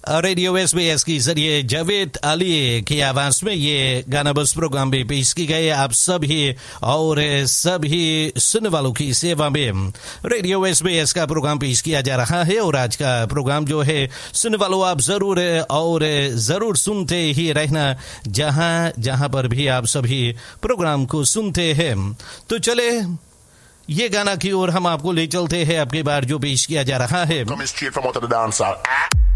Radio SBS के जरिए जावेद अली की आवाज में ये गाना बस प्रोग्राम में पेश की गई। आप सभी और सभी सुनने वालों की सेवा में रेडियो SBS का प्रोग्राम पेश किया जा रहा है। और आज का प्रोग्राम जो है सुनने वालों आप जरूर सुनते ही रहना, जहां पर भी आप सभी प्रोग्राम को सुनते हैं। तो चले ये गाना की ओर हम आपको ले चलते हैं। आपके बार जो पेश किया जा रहा है